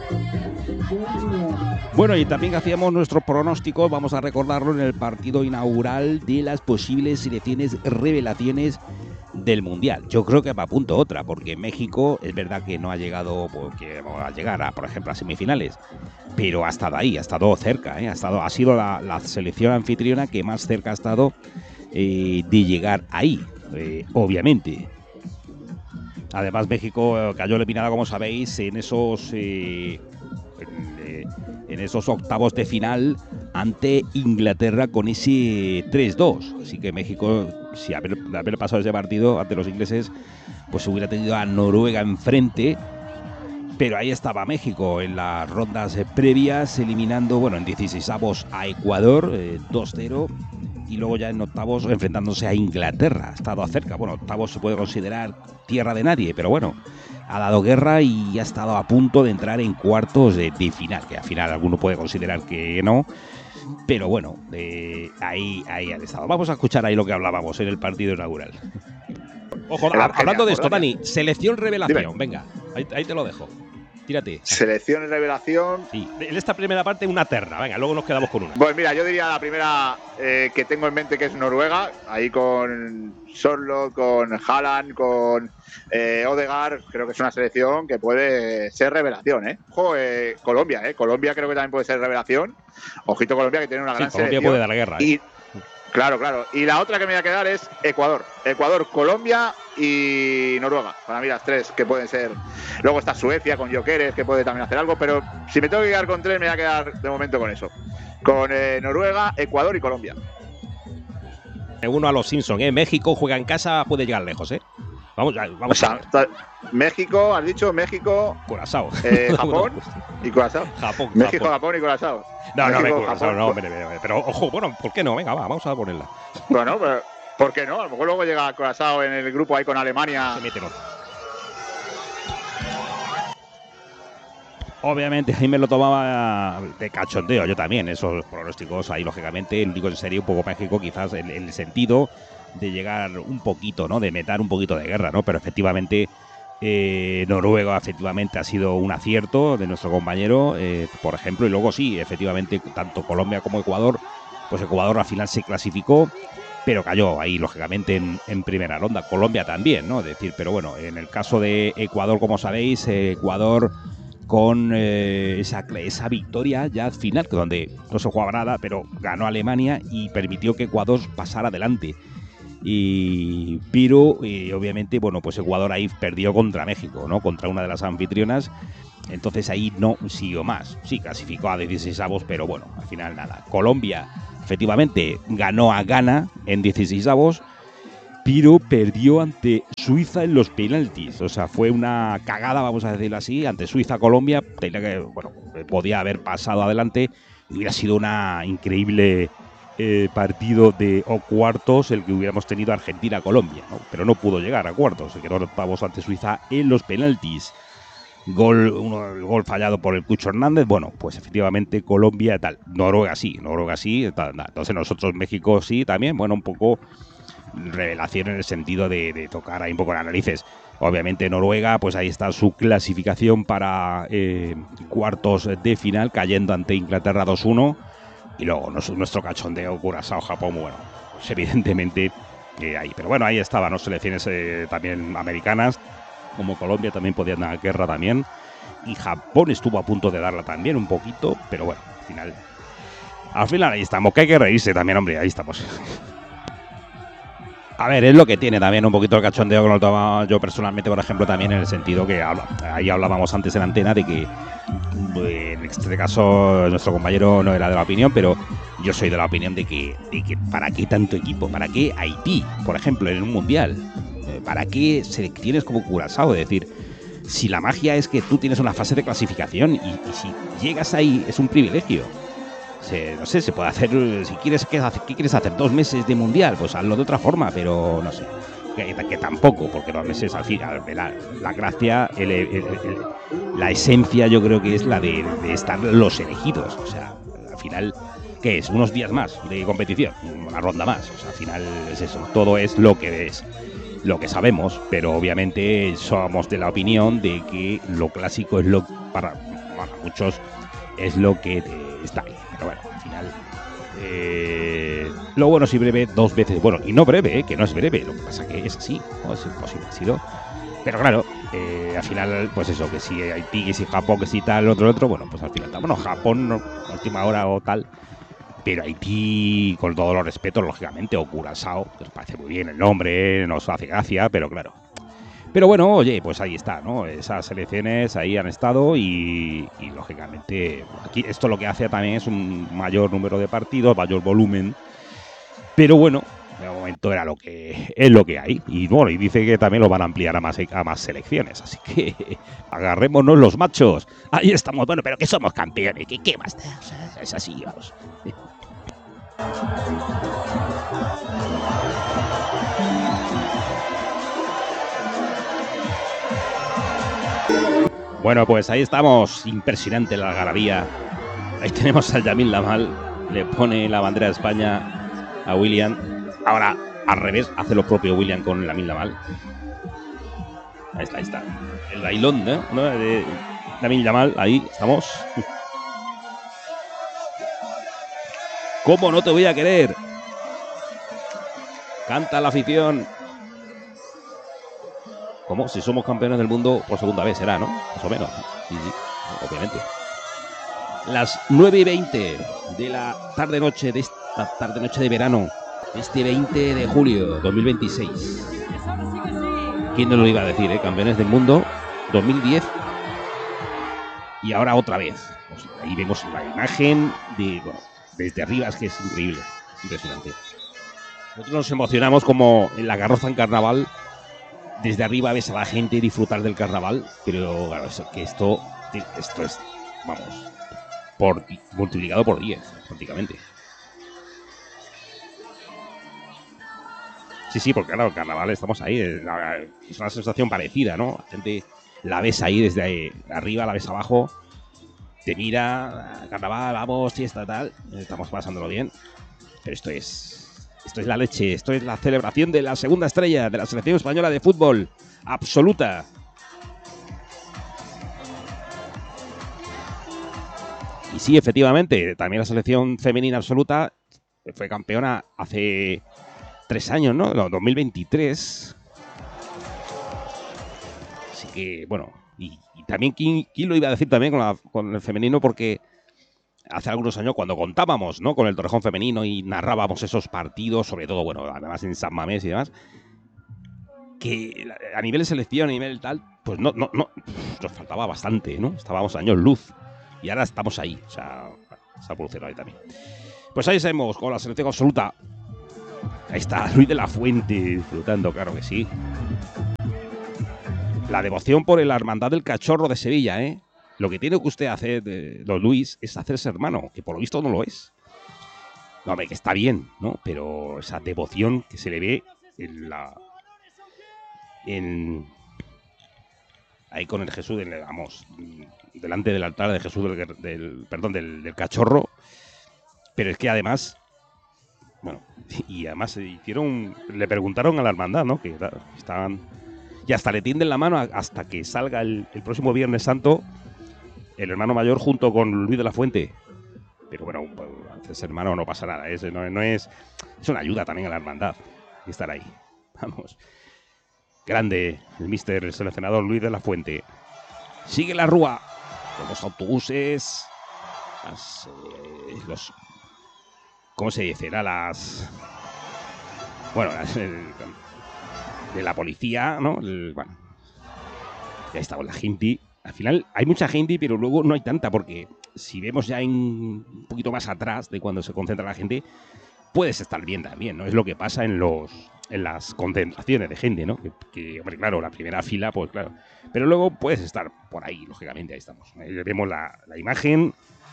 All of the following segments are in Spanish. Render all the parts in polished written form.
Bueno, y también hacíamos nuestro pronóstico, vamos a recordarlo, en el partido inaugural de las posibles selecciones revelaciones del Mundial. Yo creo que va a punto otra, porque México es verdad que no ha llegado, porque va a llegar a, por ejemplo, a semifinales, pero ha estado ahí, ha estado cerca, ha sido la selección anfitriona que más cerca ha estado de llegar ahí, obviamente. Además, México cayó eliminada, como sabéis, en esos octavos de final ante Inglaterra con ese 3-2. Así que México, si haber pasado ese partido ante los ingleses, pues hubiera tenido a Noruega enfrente. Pero ahí estaba México en las rondas previas, eliminando, bueno, en 16avos a Ecuador, 2-0. Y luego ya en octavos enfrentándose a Inglaterra. Ha estado cerca. Bueno, octavos se puede considerar tierra de nadie, pero bueno, ha dado guerra y ha estado a punto de entrar en cuartos de final, que al final alguno puede considerar que no, pero bueno, ahí han estado. Vamos a escuchar ahí lo que hablábamos en el partido inaugural. Ojo, hablando de esto, Dani, selección revelación. Dime. Venga, ahí te lo dejo. Tírate. Selección y revelación. Sí, en esta primera parte una terna. Venga, luego nos quedamos con una. Pues mira, yo diría la primera que tengo en mente, que es Noruega. Ahí con Sorlo, con Haaland, con Odegaard. Creo que es una selección que puede ser revelación, ¿eh? Ojo, Colombia, ¿eh? Colombia creo que también puede ser revelación. Ojito Colombia, que tiene una gran Colombia selección. Puede dar guerra, ¿eh? Y claro. Y la otra que me voy a quedar es Ecuador. Ecuador, Colombia y Noruega. Para mí las tres que pueden ser. Luego está Suecia con Gyökeres, que puede también hacer algo, pero si me tengo que quedar con tres, me voy a quedar de momento con eso. Con Noruega, Ecuador y Colombia. Uno a los Simpsons, ¿eh? México juega en casa, puede llegar lejos, ¿eh? Vamos. O sea, México, has dicho México, Curazao, Japón y Curazao. México, Japón y Curazao. No, Curazao no, pero ojo, bueno, ¿por qué no? Venga, vamos a ponerla. Bueno, pero ¿por qué no? A lo mejor luego llega Curazao en el grupo ahí con Alemania. Se mete, no. Obviamente ahí me lo tomaba de cachondeo, yo también, esos pronósticos ahí lógicamente, digo en serio, un poco México quizás en el sentido de llegar un poquito, ¿no? De meter un poquito de guerra, ¿no? Pero efectivamente Noruega efectivamente ha sido un acierto de nuestro compañero, por ejemplo, y luego sí, efectivamente, tanto Colombia como Ecuador, pues Ecuador al final se clasificó, pero cayó ahí lógicamente en primera ronda. Colombia también, ¿no? Es decir, pero bueno, en el caso de Ecuador, como sabéis, Ecuador con esa victoria ya final, donde no se jugaba nada, pero ganó Alemania y permitió que Ecuador pasara adelante. Pero obviamente, bueno, pues Ecuador ahí perdió contra México, ¿no? Contra una de las anfitrionas. Entonces ahí no siguió más. Sí, clasificó a 16avos, pero bueno, al final nada. Colombia, efectivamente, ganó a Ghana en 16avos, pero perdió ante Suiza en los penaltis. O sea, fue una cagada, vamos a decirlo así, ante Suiza-Colombia. Podía haber pasado adelante y hubiera sido una increíble partido o cuartos el que hubiéramos tenido Argentina-Colombia, ¿no? Pero no pudo llegar a cuartos, se quedó en octavos ante Suiza en los penaltis. El gol fallado por el Cucho Hernández. Bueno, pues efectivamente Colombia tal, Noruega sí, tal. Entonces nosotros México sí también, bueno, un poco revelación en el sentido de tocar ahí un poco las narices. Obviamente Noruega, pues ahí está su clasificación para cuartos de final, cayendo ante Inglaterra 2-1. Y luego nuestro cachondeo, Curazao, Japón, bueno, pues evidentemente ahí. Pero bueno, ahí estaban, ¿no? Selecciones también americanas, como Colombia también podían dar guerra también. Y Japón estuvo a punto de darla también un poquito, pero bueno, al final ahí estamos, que hay que reírse también, hombre, ahí estamos. A ver, es lo que tiene también un poquito el cachondeo que lo tomaba yo personalmente, por ejemplo, también en el sentido que ahí hablábamos antes en antena de que en este caso nuestro compañero no era de la opinión, pero yo soy de la opinión de que ¿para qué tanto equipo? ¿Para qué Haití, por ejemplo, en un mundial? ¿Para qué selecciones como Curazao? Es decir, si la magia es que tú tienes una fase de clasificación y si llegas ahí es un privilegio. No sé, se puede hacer, si quieres, ¿qué quieres hacer? 2 meses de mundial, pues hazlo de otra forma, pero no sé, que tampoco, porque 2 meses al final, la gracia, la esencia yo creo que es la de estar los elegidos, o sea, al final, ¿qué es? Unos días más de competición, una ronda más, o sea, al final es eso, todo es lo que sabemos, pero obviamente somos de la opinión de que lo clásico es para muchos es lo que está ahí. Pero bueno, al final... lo bueno si breve 2 veces. Bueno, y no breve, que no es breve. Lo que pasa que es así, ¿no? Es imposible, ha sido. Pero claro, al final, pues eso, que si Haití, que si Japón, que si tal, otro, bueno, pues al final, bueno, Japón, no, última hora o tal. Pero Haití, con todos los respetos, lógicamente, o Curazao, que os parece muy bien el nombre, nos hace gracia, pero claro. Pero bueno, oye, pues ahí está, ¿no? Esas selecciones ahí han estado y lógicamente, aquí esto lo que hace también es un mayor número de partidos, mayor volumen. Pero bueno, de momento era es lo que hay. Y bueno, y dice que también lo van a ampliar a más selecciones. Así que agarrémonos los machos. Ahí estamos. Bueno, pero que somos campeones. ¿Qué más da? O sea, es así, vamos. Bueno, pues ahí estamos. Impresionante la algarabía. Ahí tenemos al Yamil Lamal. Le pone la bandera de España a William. Ahora, al revés, hace lo propio William con Lamine Yamal. Ahí está. El bailón, ¿no? De Lamine Yamal, ahí estamos. ¿Cómo no te voy a querer? Canta la afición. ¿Cómo? Si somos campeones del mundo por segunda vez será, ¿no? Más o menos. Sí, obviamente. Las 9:20 de la tarde-noche, de esta tarde-noche de verano. Este 20 de julio 2026. ¿Quién nos lo iba a decir, Campeones del mundo 2010 y ahora otra vez. Pues ahí vemos la imagen desde arriba, es que es increíble, es impresionante. Nosotros nos emocionamos como en la carroza en carnaval. Desde arriba ves a la gente disfrutar del carnaval, pero claro, esto es, vamos, multiplicado por 10, prácticamente. Sí, porque claro, el carnaval estamos ahí, es una sensación parecida, ¿no? La gente la ves ahí desde ahí, arriba, la ves abajo, te mira, carnaval, vamos, fiesta, tal, estamos pasándolo bien. Pero esto es la leche, esto es la celebración de la segunda estrella de la selección española de fútbol, absoluta. Y sí, efectivamente, también la selección femenina absoluta fue campeona hace 3 años, ¿no? 2023. Así que, bueno, y también, ¿quién lo iba a decir también con el femenino? Porque hace algunos años, cuando contábamos, ¿no?, con el Torrejón femenino y narrábamos esos partidos, sobre todo, bueno, además en San Mamés y demás, que a nivel de selección, a nivel tal, pues no, nos faltaba bastante, ¿no? Estábamos años luz y ahora estamos ahí, o sea, se ha evolucionado ahí también. Pues ahí seguimos con la selección absoluta. Ahí está Luis de la Fuente disfrutando, claro que sí. La devoción por la hermandad del cachorro de Sevilla, ¿eh? Lo que tiene que usted hacer, don Luis, es hacerse hermano, que por lo visto no lo es. No, hombre, que está bien, ¿no? Pero esa devoción que se le ve ahí con el Jesús, vamos, delante del altar de Jesús del cachorro. Pero es que además, bueno, y además le preguntaron a la hermandad, ¿no? Que estaban, y hasta le tienden la mano hasta que salga el próximo Viernes Santo el hermano mayor junto con Luis de la Fuente. Pero bueno, antes hermano no pasa nada, es una ayuda también a la hermandad estar ahí. Vamos. Grande el seleccionador Luis de la Fuente. Sigue la rúa con los autobuses, ¿cómo se dice? De la policía, ¿no? Bueno, ya está la gente. Al final hay mucha gente, pero luego no hay tanta, porque si vemos ya un poquito más atrás de cuando se concentra la gente, puedes estar bien también, ¿no? Es lo que pasa en las concentraciones de gente, ¿no? Que, hombre, claro, la primera fila, pues claro. Pero luego puedes estar por ahí, lógicamente, ahí estamos. Ahí vemos la imagen.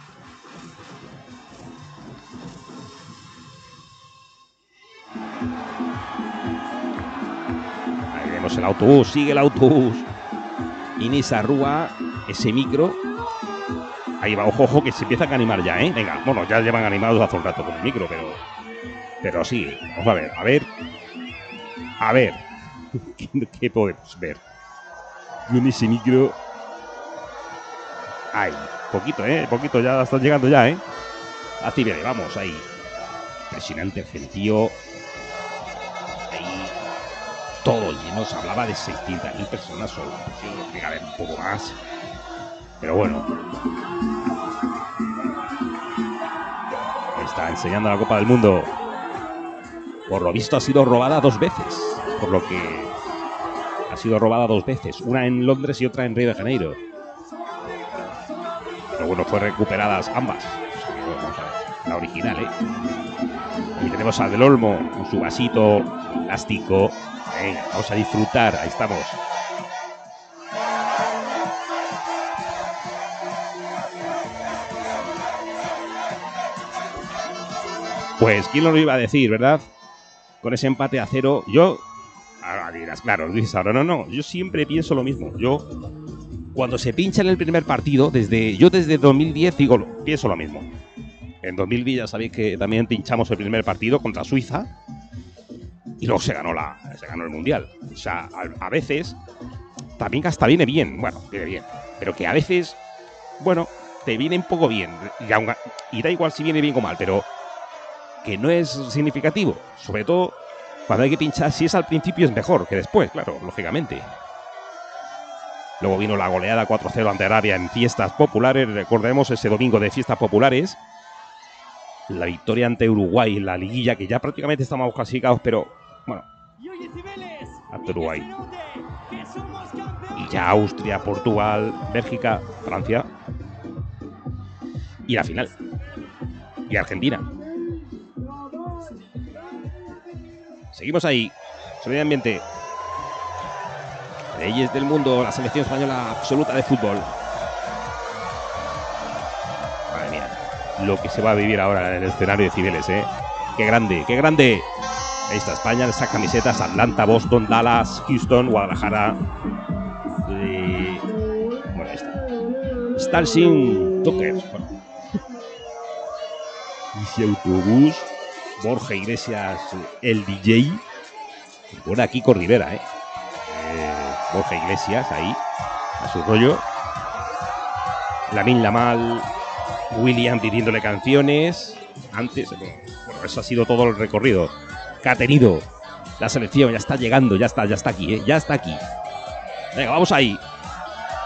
Ahí vemos el autobús, sigue el autobús. Inés Arrúa, ese micro. Ahí va, ojo, que se empiezan a animar ya, ¿eh? Venga, bueno, ya llevan animados hace un rato con el micro, pero sí, vamos a ver. ¿Qué podemos ver? Y en ese micro. Ahí, poquito, ya están llegando ya, a Cibeles, vamos, ahí. Impresionante el gentío. Ahí, todo lleno, se hablaba de 600.000 personas solo. Llega a haber un poco más. Pero bueno. Está enseñando la Copa del Mundo. Por lo visto ha sido robada 2 veces. Por lo que ha sido robada 2 veces. Una en Londres y otra en Río de Janeiro. Pero bueno, fue recuperadas ambas. Vamos a ver, la original, Y tenemos a Del Olmo con su vasito plástico. Venga, vamos a disfrutar. Ahí estamos. Pues, ¿quién lo iba a decir, verdad? Con ese empate a 0, yo... Ahora dirás, claro, dices ahora, no, yo siempre pienso lo mismo. Yo, cuando se pincha en el primer partido, desde 2010 digo, pienso lo mismo. En 2010 ya sabéis que también pinchamos el primer partido contra Suiza y luego se ganó el Mundial. O sea, a veces también hasta viene bien, pero que a veces, bueno, te viene un poco bien. Y da igual si viene bien o mal, pero que no es significativo. Sobre todo cuando hay que pinchar, si es al principio es mejor que después, claro, lógicamente. Luego vino la goleada 4-0 ante Arabia en fiestas populares. Recordemos ese domingo de fiestas populares. La victoria ante Uruguay en la liguilla, que ya prácticamente estamos clasificados, pero bueno, ante Uruguay. Y ya Austria, Portugal, Bélgica, Francia. Y la final. Y Argentina. Seguimos ahí. Sonido de ambiente. Reyes del mundo, la selección española absoluta de fútbol. Madre mía, lo que se va a vivir ahora en el escenario de Cibeles, Qué grande, qué grande. Ahí está España en esas camisetas. Atlanta, Boston, Dallas, Houston, Guadalajara. Bueno, ahí está. Stalsing Dockers. Bueno. Ese autobús. Borja Iglesias, el DJ. Bueno, aquí Cordillera, Borja Iglesias ahí, a su rollo. Lamine Yamal, William pidiéndole canciones. Antes, bueno, eso ha sido todo el recorrido que ha tenido la selección. Ya está llegando, ya está aquí, ya está aquí. Venga, vamos ahí.